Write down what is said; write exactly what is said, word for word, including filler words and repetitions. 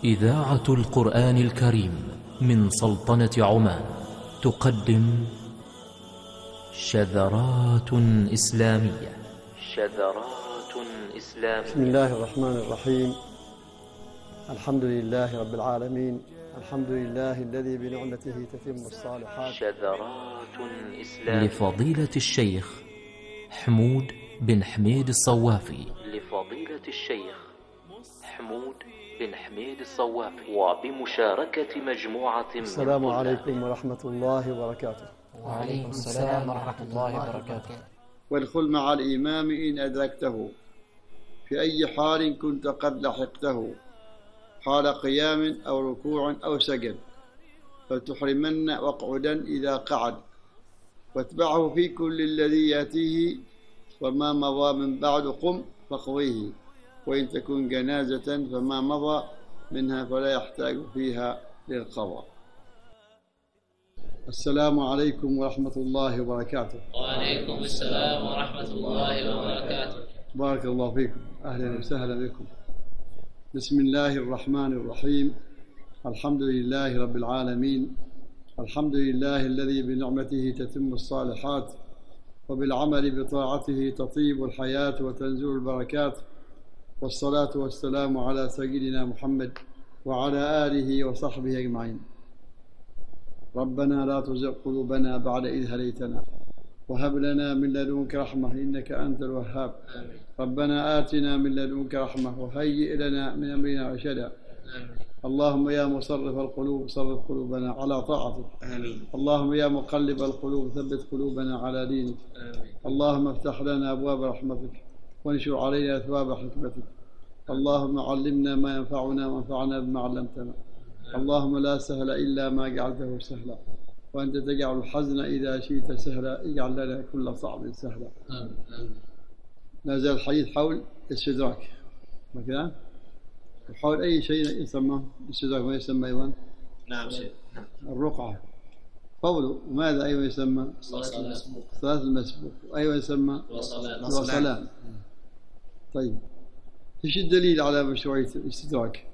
إذاعة القرآن الكريم من سلطنة عمان تقدم شذرات إسلامية. شذرات إسلامية. بسم الله الرحمن الرحيم. الحمد لله رب العالمين. الحمد لله الذي بنعمته تتم الصالحات. شذرات إسلامية لفضيلة الشيخ حمود بن حميد الصوافي. لفضيلة الشيخ حمود بن حميد الصوافي وبمشاركة مجموعة من السلام عليكم ورحمة الله وبركاته. وعليكم السلام ورحمة الله وبركاته. والخل مع الإمام إن أدركته، في أي حال كنت قد لحقته، حال قيام أو ركوع أو سجد، فلتحرمن واقعدا إذا قعد، واتبعه في كل الذي يأتيه، وما مضى من بعد قم فاقضيه، وإن تكن جنازة فما مضى منها فلا يحتاج فيها للقضاء. السلام عليكم ورحمة الله وبركاته. وعليكم السلام ورحمة الله وبركاته. بارك الله فيكم، أهلا وسهلا بكم. بسم الله الرحمن الرحيم. الحمد لله رب العالمين. الحمد لله الذي بنعمته تتم الصالحات، وبالعمل بطاعته تطيب الحياة وتنزل البركات، والصلاة والسلام على سيدنا محمد وعلى آله وصحبه أجمعين. ربنا لا تزغ قلوبنا بعد إذ هديتنا، وهب لنا من لدنك رحمة إنك أنت الوهاب. ربنا آتنا من لدنك رحمة وهيئ لنا من أمرنا رشدا. اللهم يا مصرف القلوب صرف قلوبنا على طاعتك. آمين. اللهم يا مقلب القلوب ثبت قلوبنا على دينك. آمين. اللهم افتح لنا أبواب رحمتك وانشر علينا ثواب حكمتك. اللهم علمنا ما ينفعنا وانفعنا بما علمتنا. اللهم لا سهل إلا ما جعلته سهلا، وأنت تجعل الحزن إذا شئت سهلا، اجعل لنا كل صعب سهلا. آمين. لا زال الحديث حول الاستدراك، مثلا حول أي شيء يسمى الاستدراك. ما يسمى أيضا؟ نعم شيخ. الرقعة. قوله وماذا أيضا يسمى؟ صلاة المسبوق. صلاة المسبوق. أيضا يسمى وصلاة وصلاة. طيب، ايش الدليل على مشروعية الاستدراك؟